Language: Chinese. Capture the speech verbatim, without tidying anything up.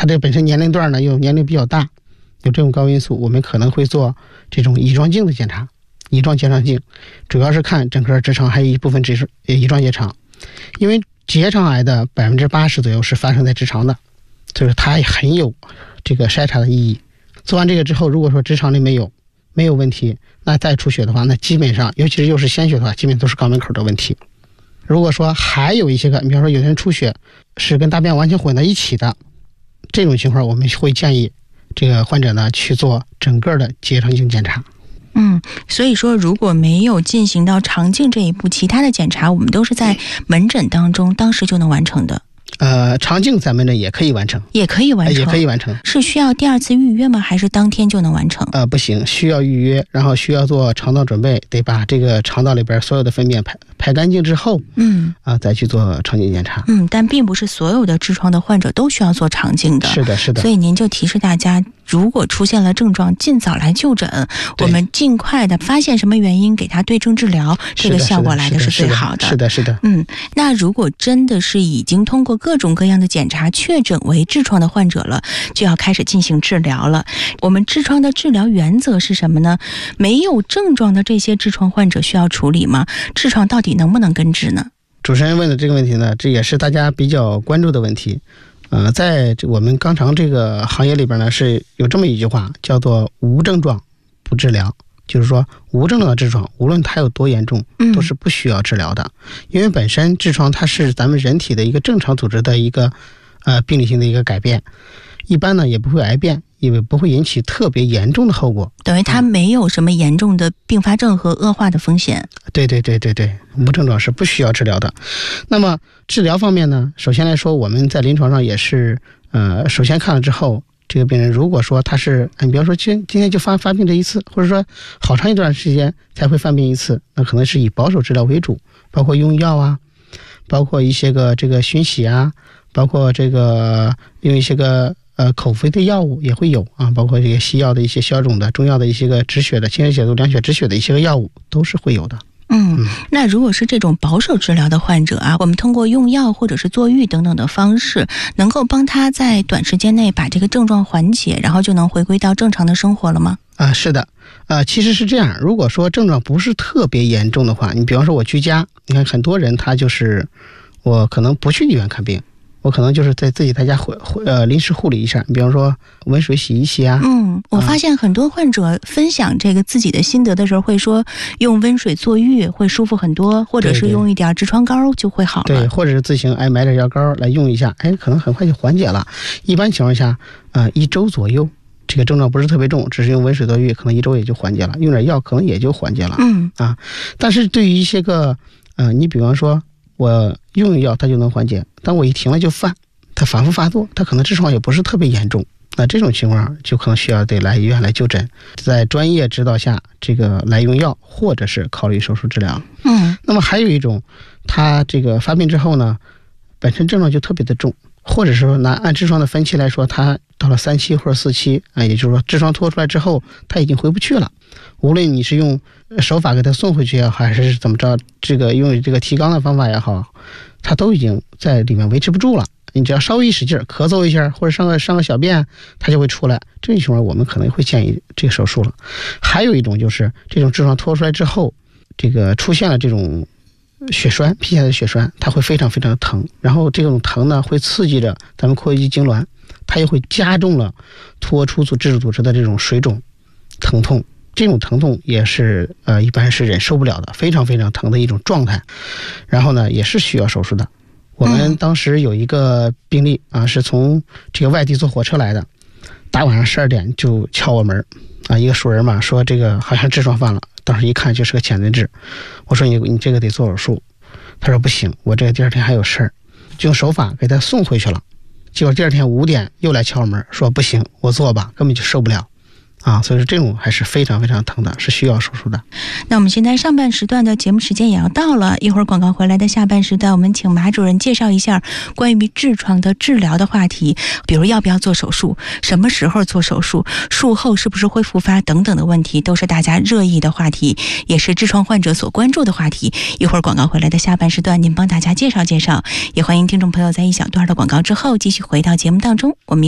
这本身年龄段呢又年龄比较大，有这种高因素，我们可能会做这种乙状镜的检查。乙状结肠镜主要是看整个直肠还有一部分直乙状结肠，因为结肠癌的百分之八十左右是发生在直肠的，就是它很有这个筛查的意义。做完这个之后，如果说直肠里没有没有问题，那再出血的话，那基本上尤其是又是鲜血的话，基本都是肛门口的问题。如果说还有一些个，你比方说有的人出血是跟大便完全混在一起的，这种情况我们会建议这个患者呢去做整个的结肠镜检查。 嗯，所以说如果没有进行到肠镜这一步，其他的检查我们都是在门诊当中当时就能完成的。 呃，肠镜在门诊也可以完成， 也可以完成， 也可以完成。 是需要第二次预约吗？还是当天就能完成？ 呃，不行，需要预约，然后需要做肠道准备，得把这个肠道里边所有的粪便排排干净之后， 嗯， 啊、呃，再去做肠镜检查。 嗯，但并不是所有的痔疮的患者都需要做肠镜的。 是的，是的。 所以您就提示大家，如果出现了症状，尽早来就诊，我们尽快的发现什么原因，给他对症治疗，这个效果来的是最好的。 是的，是的。是的嗯，那如果真的是已经通过各种各样的检查确诊为痔疮的患者了，就要开始进行治疗了。我们痔疮的治疗原则是什么呢？没有症状的这些痔疮患者需要处理吗？痔疮到底能不能根治呢？ 主持人问的这个问题呢，这也是大家比较关注的问题。呃，在我们肛肠这个行业里边呢，是有这么一句话，叫做无症状不治疗。就是说无症状的痔疮无论它有多严重都是不需要治疗的、嗯、因为本身痔疮它是咱们人体的一个正常组织的一个呃病理性的一个改变，一般呢也不会癌变，也不会引起特别严重的后果， 等于它没有什么严重的并发症和恶化的风险、 嗯、对对对对对，无症状是不需要治疗的。那么治疗方面呢，首先来说我们在临床上也是呃，首先看了之后，这个病人如果说他是你比方说今今天就发发病这一次，或者说好长一段时间才会犯病一次，那可能是以保守治疗为主，包括用药啊，包括一些个这个熏洗啊，包括这个用一些个呃口服的药物也会有啊，包括这个西药的一些消肿的，中药的一些个止血的、清热解毒、凉血止血的一些个药物都是会有的。 嗯，那如果是这种保守治疗的患者啊，我们通过用药或者是坐浴等等的方式，能够帮他在短时间内把这个症状缓解，然后就能回归到正常的生活了吗？ 啊、呃，是的，呃，其实是这样，如果说症状不是特别严重的话，你比方说我居家，你看很多人他就是我可能不去医院看病，我可能就是在自己在家护呃临时护理一下，比方说温水洗一洗啊。 嗯，我发现很多患者分享这个自己的心得的时候，会说用温水坐浴会舒服很多，或者是用一点痔疮膏就会好了。 对，或者是自行哎买点药膏来用一下，哎，可能很快就缓解了。一般情况下，呃，一周左右，这个症状不是特别重，只是用温水坐浴，可能一周也就缓解了，用点药可能也就缓解了。 嗯啊，但是对于一些个呃，你比方说我用用药它就能缓解，但我一停了就犯，它反复发作，它可能痔疮也不是特别严重，那这种情况就可能需要得来医院来就诊，在专业指导下这个来用药，或者是考虑手术治疗。 嗯， 那么还有一种，它这个发病之后呢，本身症状就特别的重，或者说拿按痔疮的分期来说，它到了三期或者四期啊，也就是说痔疮脱出来之后，它已经回不去了。无论你是用手法给它送回去也好，还是怎么着，这个用这个提肛的方法也好，它都已经在里面维持不住了。你只要稍微一使劲，咳嗽一下或者上个上个小便，它就会出来。这种情况我们可能会建议这个手术了。还有一种就是这种痔疮脱出来之后，这个出现了这种血栓，皮下的血栓，它会非常非常的疼，然后这种疼呢会刺激着咱们括约肌痉挛，它也会加重了脱出组织组织的这种水肿疼痛。这种疼痛也是呃一般是忍受不了的，非常非常疼的一种状态，然后呢也是需要手术的。我们当时有一个病例啊，是从这个外地坐火车来的，大晚上十二点就敲我门啊，一个熟人嘛，说这个好像痔疮犯了，当时一看就是个潜在痔，我说你你这个得做手术，他说不行，我这个第二天还有事儿，就用手法给他送回去了，结果第二天五点又来敲门，说不行，我做吧，根本就受不了。啊，所以说这种还是非常非常疼的，是需要手术的。 那我们现在上半时段的节目时间也要到了，一会儿广告回来的下半时段，我们请马主任介绍一下关于痔疮的治疗的话题，比如要不要做手术，什么时候做手术，术后是不是会复发等等的问题，都是大家热议的话题，也是痔疮患者所关注的话题。一会儿广告回来的下半时段，您帮大家介绍介绍，也欢迎听众朋友在一小段的广告之后继续回到节目当中，我们